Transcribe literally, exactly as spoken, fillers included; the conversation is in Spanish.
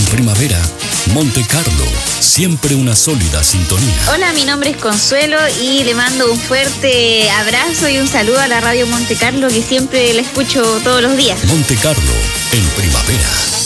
primavera, Monte Carlo, siempre una sólida sintonía. Hola, mi nombre es Consuelo y le mando un fuerte abrazo y un saludo a la radio Monte Carlo, que siempre la escucho todos los días. Monte Carlo, en primavera.